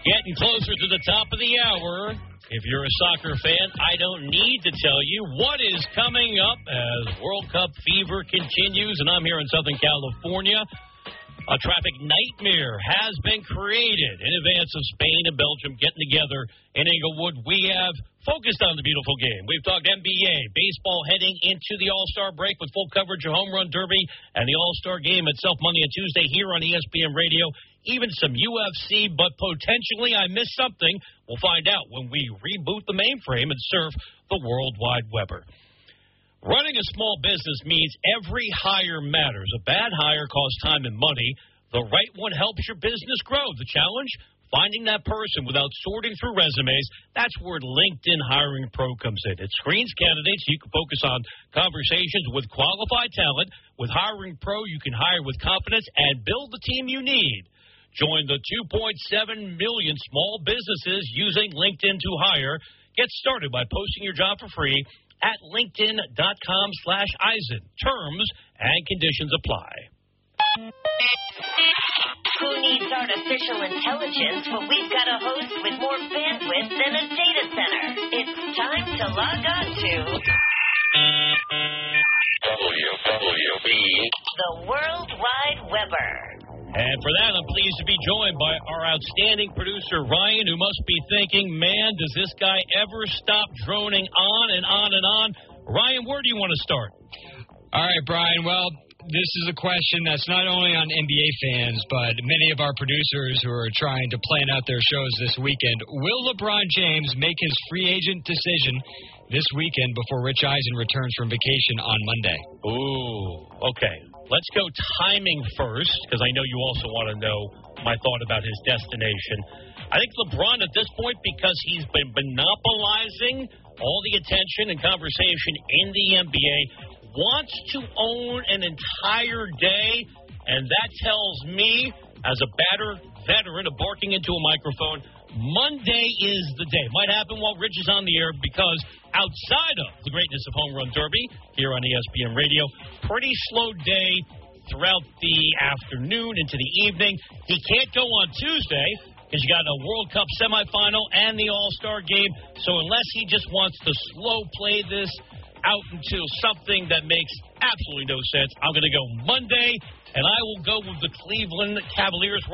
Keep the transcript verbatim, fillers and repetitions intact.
Getting closer to the top of the hour. If you're a soccer fan, I don't need to tell you what is coming up as World Cup fever continues, and I'm here in Southern California. A traffic nightmare has been created in advance of Spain and Belgium getting together in Inglewood. We have focused on the beautiful game. We've talked N B A, baseball heading into the All-Star break with full coverage of Home Run Derby and the All-Star game itself Monday and Tuesday here on E S P N Radio. Even some U F C, but potentially I missed something. We'll find out when we reboot the mainframe and surf the World Wide Webber. Running a small business means every hire matters. A bad hire costs time and money. The right one helps your business grow. The challenge? Finding that person without sorting through resumes. That's where LinkedIn Hiring Pro comes in. It screens candidates. You can focus on conversations with qualified talent. With Hiring Pro, you can hire with confidence and build the team you need. Join the two point seven million small businesses using LinkedIn to hire. Get started by posting your job for free at linkedin.com slash Eisen. Terms and conditions apply. Who needs artificial intelligence when we've got a host with more bandwidth than a data center? It's time to log on to W W B, the World Wide Webber. And for that, I'm pleased to be joined by our outstanding producer, Ryan, who must be thinking, man, does this guy ever stop droning on and on and on? Ryan, where do you want to start? All right, Brian. Well, this is a question that's not only on N B A fans, but many of our producers who are trying to plan out their shows this weekend. Will LeBron James make his free agent decision this weekend before Rich Eisen returns from vacation on Monday? Ooh, okay. Let's go timing first, because I know you also want to know my thought about his destination. I think LeBron at this point, because he's been monopolizing all the attention and conversation in the N B A, wants to own an entire day, and that tells me, as a batter veteran of barking into a microphone, Monday is the day. Might happen while Rich is on the air, because outside of the greatness of Home Run Derby here on E S P N Radio, pretty slow day throughout the afternoon into the evening. He can't go on Tuesday because you got a World Cup semifinal and the All-Star game. So unless he just wants to slow play this out until something that makes absolutely no sense, I'm going to go Monday, and I will go with the Cleveland Cavaliers.